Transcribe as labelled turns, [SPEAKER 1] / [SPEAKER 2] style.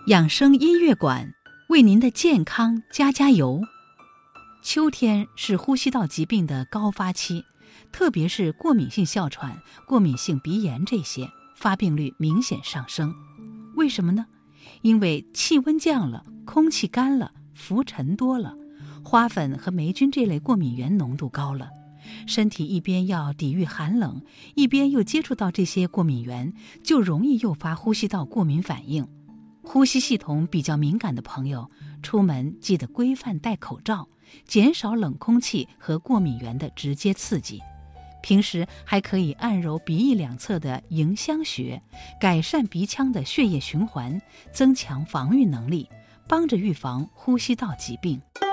[SPEAKER 1] 养生音乐馆为您的健康加油。秋天是呼吸道疾病的高发期，特别是过敏性哮喘、过敏性鼻炎这些发病率明显上升。为什么呢？因为气温降了，空气干了，浮尘多了，花粉和霉菌这类过敏原浓度高了，身体一边要抵御寒冷，一边又接触到这些过敏原，就容易诱发呼吸道过敏反应。呼吸系统比较敏感的朋友，出门记得规范戴口罩，减少冷空气和过敏源的直接刺激。平时还可以按揉鼻翼两侧的迎香穴，改善鼻腔的血液循环，增强防御能力，帮着预防呼吸道疾病。